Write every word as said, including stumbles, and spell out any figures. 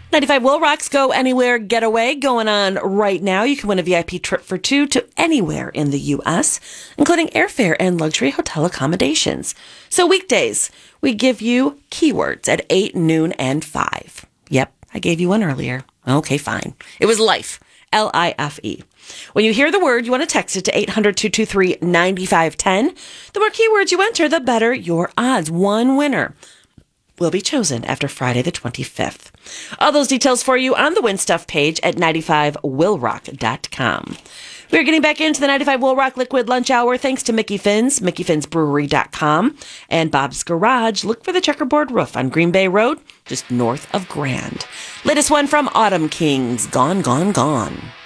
ninety-five Will Rock's Go Anywhere Getaway going on right now. You can win a V I P trip for two to anywhere in the U S, including airfare and luxury hotel accommodations. So weekdays, we give you keywords at eight, noon, and five. Yep, I gave you one earlier. Okay, fine. It was life. L I F E. When you hear the word, you want to text it to eight hundred, two two three, nine five one zero. The more keywords you enter, the better your odds. One winner will be chosen after Friday the twenty-fifth. All those details for you on the Win Stuff page at ninety-five will rock dot com. We're getting back into the ninety-five Will Rock Liquid Lunch Hour thanks to Mickey Finn's, mickey fins brewery dot com, and Bob's Garage. Look for the checkerboard roof on Green Bay Road, just north of Grand. Latest one from Autumn Kings, Gone, Gone, Gone.